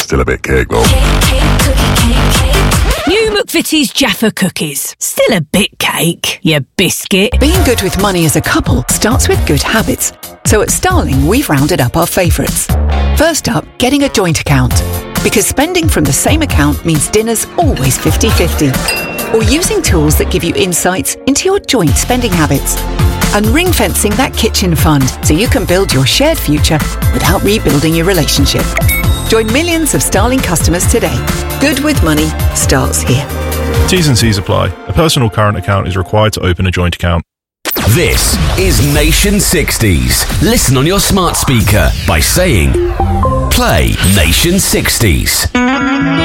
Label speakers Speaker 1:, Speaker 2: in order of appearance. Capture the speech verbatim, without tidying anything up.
Speaker 1: Still a bit cake though.
Speaker 2: Cake, cake, cookie, cake, cake. New McVitie's Jaffa cookies. Still a bit cake, you biscuit.
Speaker 3: Being good with money as a couple starts with good habits. So at Starling, we've rounded up our favourites. First up, getting a joint account. Because spending from the same account means dinner's always fifty-fifty. Or using tools that give you insights into your joint spending habits. And ring-fencing that kitchen fund so you can build your shared future without rebuilding your relationship. Join millions of Starling customers today. Good with money starts here.
Speaker 4: T's and C's apply. A personal current account is required to open a joint account.
Speaker 5: This is Nation sixties. Listen on your smart speaker by saying, play Nation sixties.